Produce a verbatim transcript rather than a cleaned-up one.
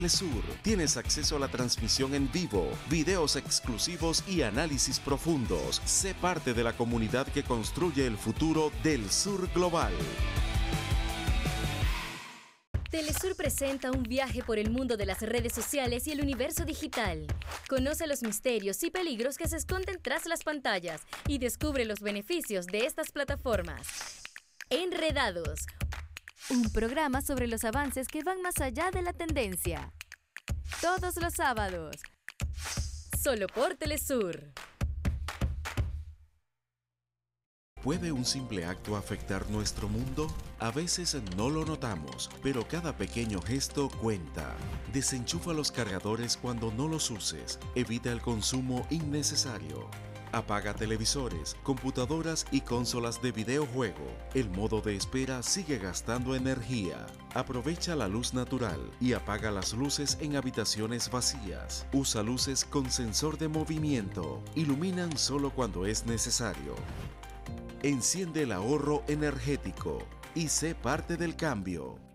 Telesur. Tienes acceso a la transmisión en vivo, videos exclusivos y análisis profundos. Sé parte de la comunidad que construye el futuro del sur global. Telesur presenta un viaje por el mundo de las redes sociales y el universo digital. Conoce los misterios y peligros que se esconden tras las pantallas y descubre los beneficios de estas plataformas. Enredados, un programa sobre los avances que van más allá de la tendencia. Todos los sábados, solo por Telesur. ¿Puede un simple acto afectar nuestro mundo? A veces no lo notamos, pero cada pequeño gesto cuenta. Desenchufa los cargadores cuando no los uses. Evita el consumo innecesario. Apaga televisores, computadoras y consolas de videojuego. El modo de espera sigue gastando energía. Aprovecha la luz natural y apaga las luces en habitaciones vacías. Usa luces con sensor de movimiento. Iluminan solo cuando es necesario. Enciende el ahorro energético y sé parte del cambio.